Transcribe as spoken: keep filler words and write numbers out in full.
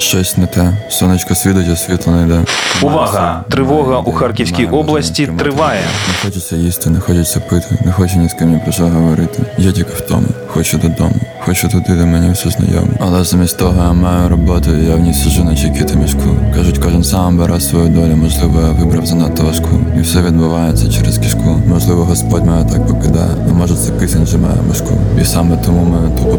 щось не те. Сонечко світить, а світло не йде. Увага! Тривога у Харківській області триває. Не хочеться їсти, не хочеться пити, не хочу ні з ким ні про що говорити. Я тільки вдома, хочу додому, хочу туди, де мені все знайомо. Але замість того я маю роботу, і я в ній сиджу на чекіти мішку. Кажуть, кожен сам бере свою долю, можливо, я вибрав занадто важку. І все відбувається через кишку. Можливо, Господь мене так покидає, а може це кисень же має мишку. І саме тому мене тупо